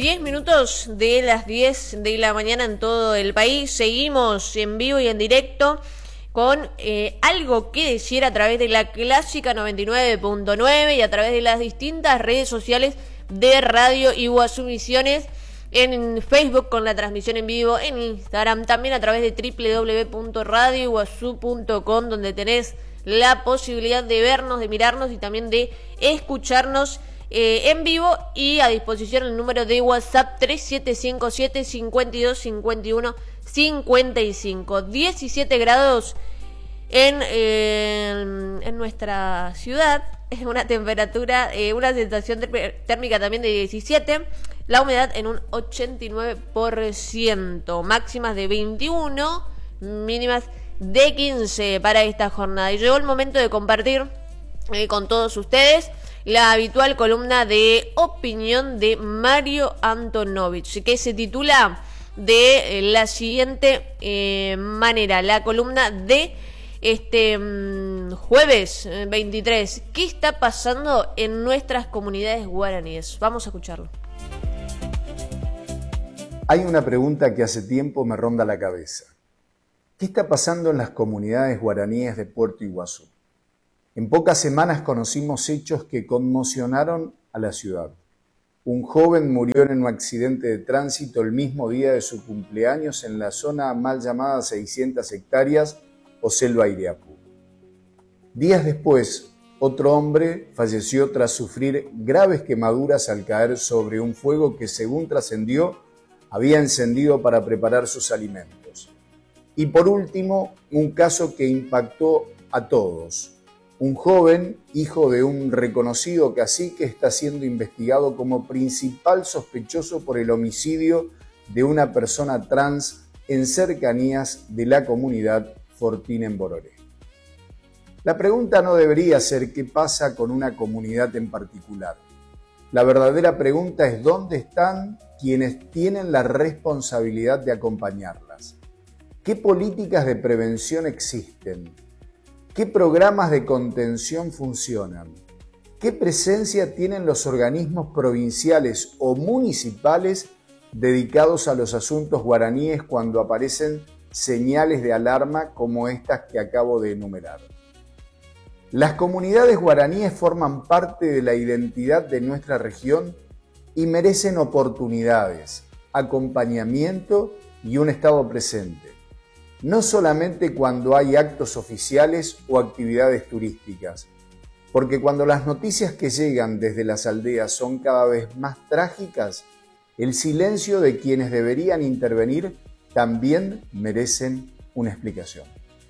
10 minutos de las 10 de la mañana en todo el país. Seguimos en vivo y en directo con algo que decir a través de la clásica 99.9 y a través de las distintas redes sociales de Radio Iguazú Misiones, en Facebook con la transmisión en vivo, en Instagram, también a través de www.radioiguazú.com, donde tenés la posibilidad de vernos, de mirarnos y también de escucharnos en vivo, y a disposición el número de WhatsApp 3757 52 51 55. 17 grados en nuestra ciudad, una temperatura, una sensación térmica también de 17, la humedad en un 89%, máximas de 21, mínimas de 15 para esta jornada. Y llegó el momento de compartir con todos ustedes la habitual columna de opinión de Mario Antonovich, que se titula de la siguiente manera, la columna de este jueves 23. ¿Qué está pasando en nuestras comunidades guaraníes? Vamos a escucharlo. Hay una pregunta que hace tiempo me ronda la cabeza. ¿Qué está pasando en las comunidades guaraníes de Puerto Iguazú? En pocas semanas conocimos hechos que conmocionaron a la ciudad. Un joven murió en un accidente de tránsito el mismo día de su cumpleaños en la zona mal llamada 600 hectáreas o Selva Iriapú. Días después, otro hombre falleció tras sufrir graves quemaduras al caer sobre un fuego que, según trascendió, había encendido para preparar sus alimentos. Y por último, un caso que impactó a todos. Un joven, hijo de un reconocido cacique, está siendo investigado como principal sospechoso por el homicidio de una persona trans en cercanías de la comunidad Fortín en Bororé. La pregunta no debería ser qué pasa con una comunidad en particular. La verdadera pregunta es dónde están quienes tienen la responsabilidad de acompañarlas. ¿Qué políticas de prevención existen? ¿Qué programas de contención funcionan? ¿Qué presencia tienen los organismos provinciales o municipales dedicados a los asuntos guaraníes cuando aparecen señales de alarma como estas que acabo de enumerar? Las comunidades guaraníes forman parte de la identidad de nuestra región y merecen oportunidades, acompañamiento y un estado presente. No solamente cuando hay actos oficiales o actividades turísticas, porque cuando las noticias que llegan desde las aldeas son cada vez más trágicas, el silencio de quienes deberían intervenir también merecen una explicación.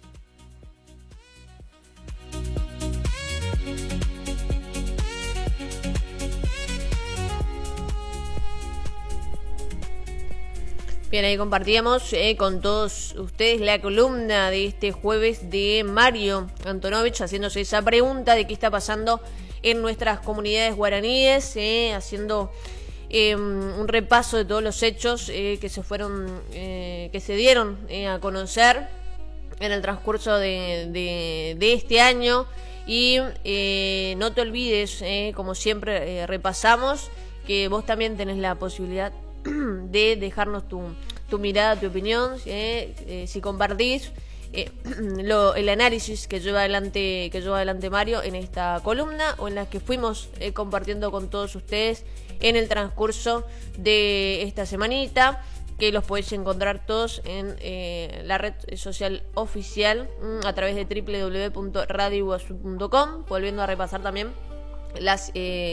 Bien, ahí compartíamos con todos ustedes la columna de este jueves de Mario Antonovich, haciéndose esa pregunta de qué está pasando en nuestras comunidades guaraníes, haciendo un repaso de todos los hechos que se dieron a conocer en el transcurso de este año. Y no te olvides, como siempre repasamos, que vos también tenés la posibilidad de dejarnos tu mirada, tu opinión, si compartís el análisis que lleva adelante Mario en esta columna, o en la que fuimos compartiendo con todos ustedes en el transcurso de esta semanita, que los podéis encontrar todos en la red social oficial a través de www.radioiguazú.com, volviendo a repasar también las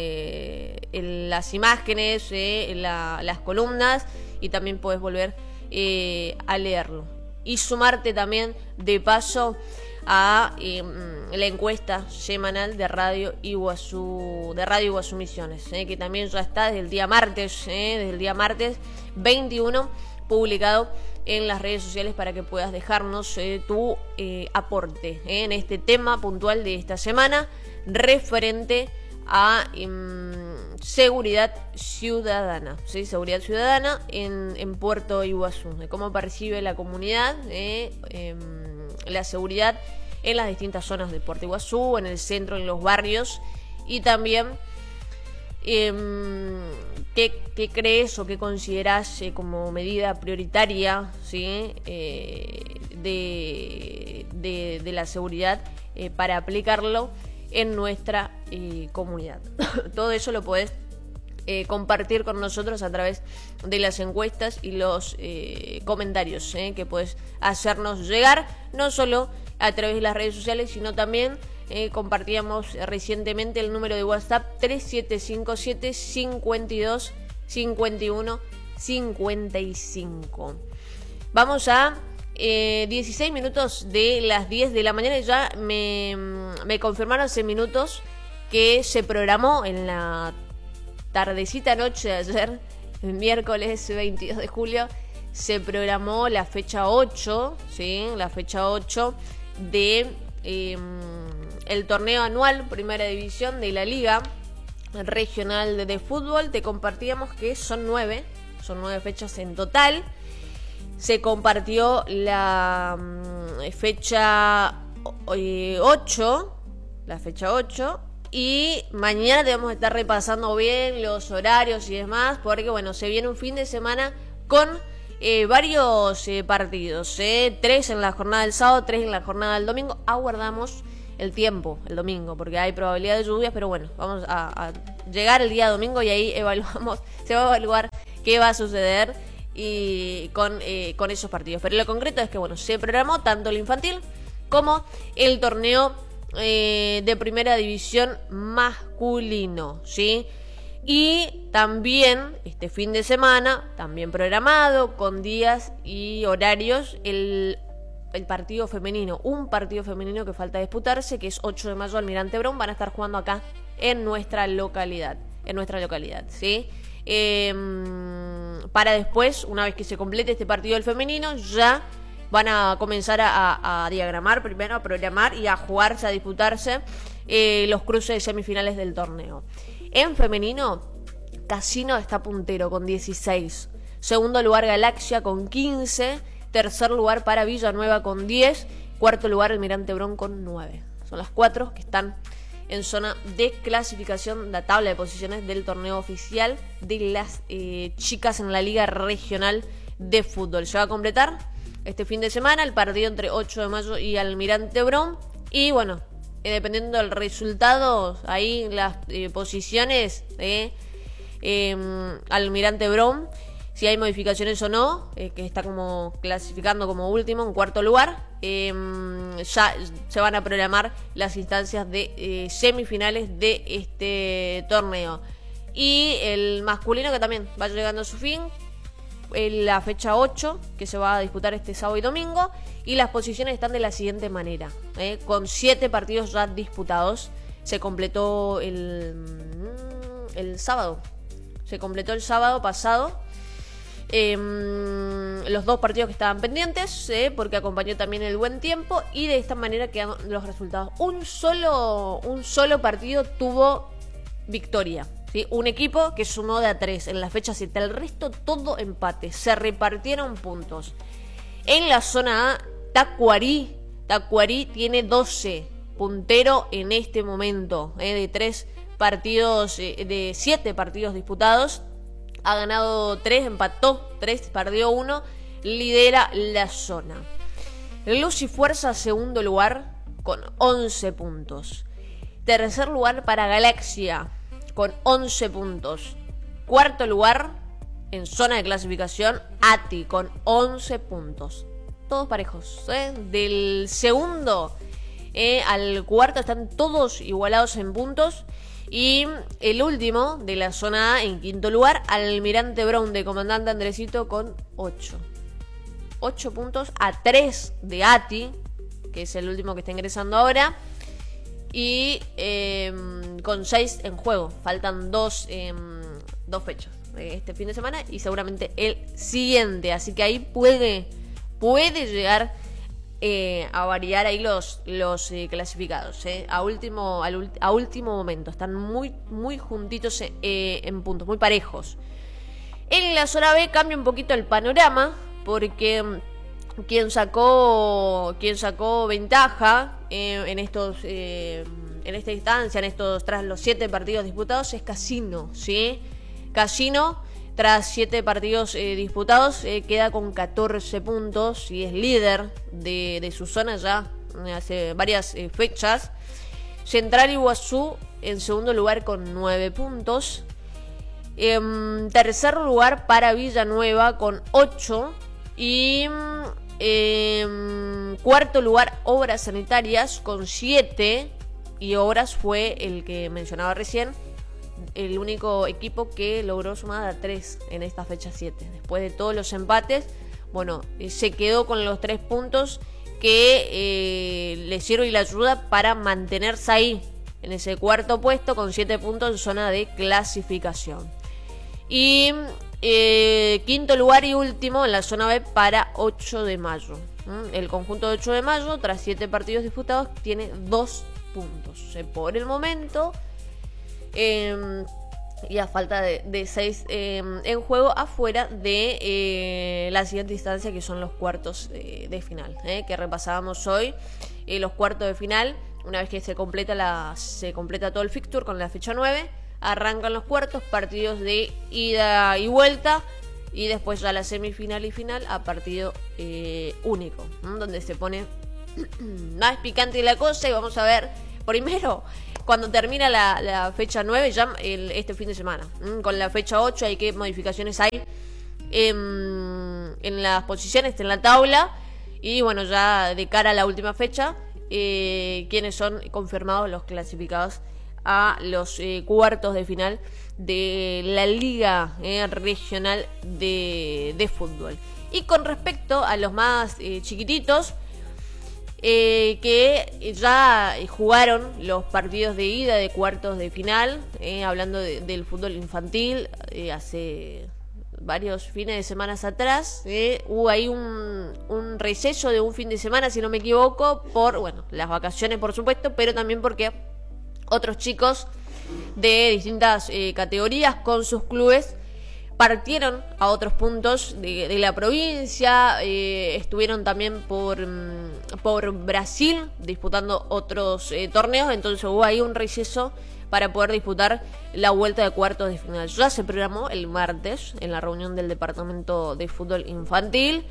imágenes, las columnas, y también podés volver a leerlo y sumarte también de paso a la encuesta semanal de Radio Iguazú Misiones, que también ya está desde el día martes 21 publicado en las redes sociales, para que puedas dejarnos tu aporte en este tema puntual de esta semana referente a seguridad ciudadana, ¿sí? Seguridad ciudadana en Puerto Iguazú, de cómo percibe la comunidad la seguridad en las distintas zonas de Puerto Iguazú, en el centro, en los barrios, y también ¿Qué crees o qué considerás como medida prioritaria, ¿sí? de la seguridad para aplicarlo en nuestra comunidad? Todo eso lo podés compartir con nosotros a través de las encuestas y los comentarios que podés hacernos llegar, no solo a través de las redes sociales, sino también compartíamos recientemente el número de WhatsApp 3757 52 51 55. Vamos a 16 minutos de las 10 de la mañana y ya me confirmaron hace minutos que se programó en la tardecita noche de ayer, el miércoles 22 de julio, se programó la fecha 8, ¿sí? La fecha 8 de el torneo anual Primera División de la Liga Regional de Fútbol. Te compartíamos que son 9 fechas en total. Se compartió la fecha 8, y mañana te vamos a estar repasando bien los horarios y demás, porque bueno, se viene un fin de semana con varios partidos, 3 en la jornada del sábado, 3 en la jornada del domingo. Aguardamos el tiempo el domingo, porque hay probabilidad de lluvias, pero bueno, vamos a llegar el día domingo y ahí se va a evaluar qué va a suceder y con esos partidos. Pero lo concreto es que bueno, se programó tanto el infantil como el torneo de Primera División masculino, ¿sí? Y también este fin de semana, también programado con días y horarios, el partido femenino, un partido femenino que falta disputarse, que es 8 de mayo, Almirante Brown. Van a estar jugando acá en nuestra localidad, ¿sí? Para después, una vez que se complete este partido del femenino, ya van a comenzar a diagramar primero, a programar y a jugarse, a disputarse los cruces de semifinales del torneo. En femenino, Casino está puntero con 16. Segundo lugar, Galaxia con 15. Tercer lugar para Villanueva con 10. Cuarto lugar, Almirante Brown con 9. Son las 4 que están en zona de clasificación de la tabla de posiciones del torneo oficial de las chicas en la Liga Regional de Fútbol. Se va a completar este fin de semana el partido entre 8 de mayo y Almirante Brown. Y bueno, dependiendo del resultado, ahí las posiciones de Almirante Brown, si hay modificaciones o no, que está como clasificando como último, en cuarto lugar, ya se van a programar las instancias de semifinales de este torneo. Y el masculino, que también va llegando a su fin, la fecha 8, que se va a disputar este sábado y domingo, y las posiciones están de la siguiente manera, con 7 partidos ya disputados. Se completó el sábado, se completó el sábado pasado los 2 partidos que estaban pendientes, porque acompañó también el buen tiempo, y de esta manera quedan los resultados. Un solo partido tuvo victoria, ¿sí? Un equipo que sumó de a 3 en la fecha 7, el resto todo empate, se repartieron puntos. En la zona A, Tacuarí tiene 12, puntero en este momento, de 3 partidos, de 7 partidos disputados. Ha ganado 3, empató 3, perdió 1, lidera la zona. Luz y Fuerza, segundo lugar, con 11 puntos. Tercer lugar para Galaxia, con 11 puntos. Cuarto lugar, en zona de clasificación, ATI, con 11 puntos. Todos parejos, Del segundo al cuarto están todos igualados en puntos. Y el último de la zona A, en quinto lugar, Almirante Brown de Comandante Andresito con 8. 8 puntos a 3 de ATI, que es el último que está ingresando ahora. Y con 6 en juego. Faltan 2 fechas. Este fin de semana y seguramente el siguiente. Así que ahí puede llegar a variar ahí los clasificados, a último momento. Están muy juntitos en puntos, muy parejos. En la zona B cambia un poquito el panorama, porque quien sacó ventaja en esta instancia, tras los 7 partidos disputados, es Casino, ¿sí? Casino, tras 7 partidos disputados, queda con 14 puntos y es líder de su zona ya hace varias fechas. Central Iguazú en segundo lugar con 9 puntos. Tercer lugar para Villanueva con 8. Y cuarto lugar Obras Sanitarias con 7. Y Obras fue el que mencionaba recién, el único equipo que logró sumar a 3 en esta fecha 7. Después de todos los empates, bueno, se quedó con los 3 puntos que le sirve y le ayuda para mantenerse ahí, en ese cuarto puesto, con 7 puntos en zona de clasificación. Y quinto lugar y último en la zona B para 8 de mayo. El conjunto de 8 de mayo, tras 7 partidos disputados, tiene 2 puntos. Por el momento, y a falta de 6 en juego, afuera de la siguiente instancia, que son los cuartos de final, que repasábamos hoy. Los cuartos de final, una vez que se completa todo el fixture con la fecha 9, arrancan los cuartos, partidos de ida y vuelta, y después ya la semifinal y final a partido único, donde se pone más picante la cosa. Y vamos a ver primero cuando termina la fecha 9, ya este fin de semana. Con la fecha 8 hay qué modificaciones hay en las posiciones, en la tabla. Y bueno, ya de cara a la última fecha, quienes son confirmados los clasificados a los cuartos de final de la Liga Regional de Fútbol. Y con respecto a los más chiquititos, que ya jugaron los partidos de ida de cuartos de final, hablando del fútbol infantil, hace varios fines de semana atrás, hubo ahí un receso de un fin de semana, si no me equivoco, por, bueno, las vacaciones por supuesto, pero también porque otros chicos de distintas categorías con sus clubes partieron a otros puntos de la provincia, estuvieron también por Brasil disputando otros torneos, entonces hubo ahí un receso para poder disputar la vuelta de cuartos de final. Ya se programó el martes en la reunión del Departamento de Fútbol Infantil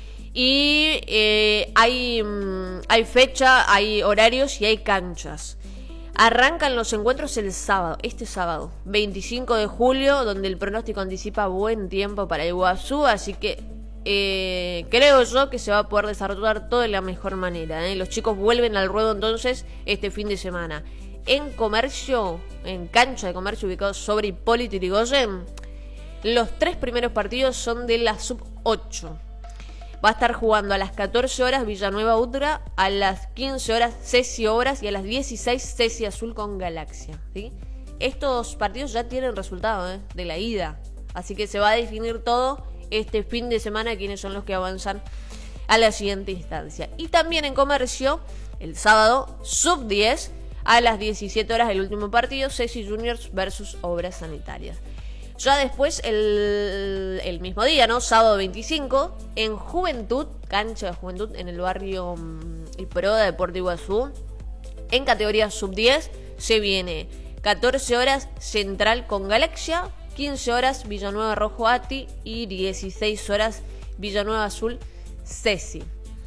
y hay fecha, hay horarios y hay canchas. Arrancan los encuentros el sábado, este sábado, 25 de julio, donde el pronóstico anticipa buen tiempo para Iguazú, así que creo yo que se va a poder desarrollar todo de la mejor manera. Los chicos vuelven al ruedo entonces este fin de semana. En Comercio, en cancha de Comercio ubicado sobre Hipólito Yrigoyen, los 3 primeros partidos son de la sub-8. Va a estar jugando a las 14 horas Villanueva Udgra, a las 15 horas Ceci Obras y a las 16 Ceci Azul con Galaxia, ¿sí? Estos partidos ya tienen resultado de la ida, así que se va a definir todo este fin de semana quiénes son los que avanzan a la siguiente instancia. Y también en Comercio, el sábado, sub-10, a las 17 horas el último partido, Ceci Juniors versus Obras Sanitarias. Ya después, el mismo día, ¿no? Sábado 25, en Juventud, cancha de Juventud en el barrio Iproda de Puerto Iguazú, en categoría sub-10, se viene 14 horas Central con Galaxia, 15 horas Villanueva Rojo Ati y 16 horas Villanueva Azul Ceci.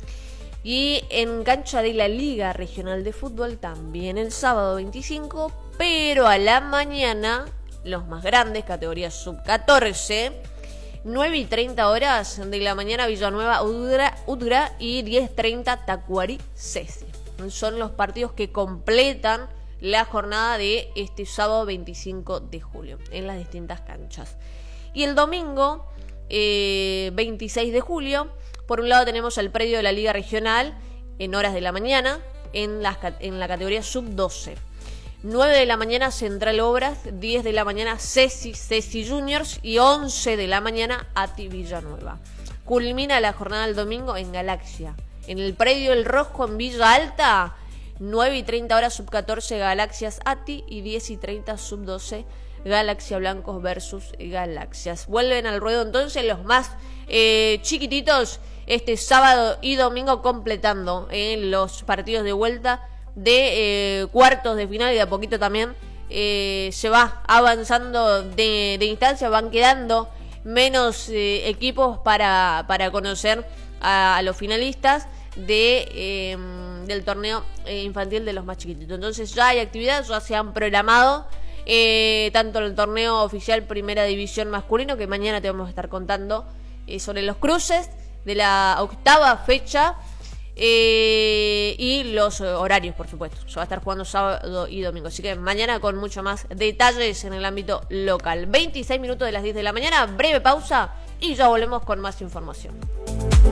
Y en cancha de la Liga Regional de Fútbol, también el sábado 25, pero a la mañana, los más grandes, categoría sub-14, 9 y 30 horas de la mañana Villanueva Udgra y 10:30 Tacuarí Ceci. Son los partidos que completan la jornada de este sábado 25 de julio en las distintas canchas. Y el domingo 26 de julio, por un lado tenemos el predio de la Liga Regional en horas de la mañana en la categoría sub-12. 9 de la mañana Central Obras, 10 de la mañana Ceci Juniors y 11 de la mañana Ati Villanueva. Culmina la jornada del domingo en Galaxia. En el predio El Rojo en Villa Alta, 9 y 30 horas sub-14 Galaxias Ati y 10 y 30 sub-12 Galaxia Blancos versus Galaxias. Vuelven al ruedo entonces los más chiquititos este sábado y domingo, completando los partidos de vuelta de cuartos de final y de a poquito también se va avanzando de instancia, van quedando menos equipos para conocer a los finalistas del torneo infantil de los más chiquititos. Entonces ya hay actividad, ya se han programado tanto el torneo oficial Primera División masculino, que mañana te vamos a estar contando sobre los cruces de la 8ª fecha, y los horarios, por supuesto. Se va a estar jugando sábado y domingo, así que mañana con mucho más detalles en el ámbito local. 26 minutos de las 10 de la mañana, breve pausa y ya volvemos con más información.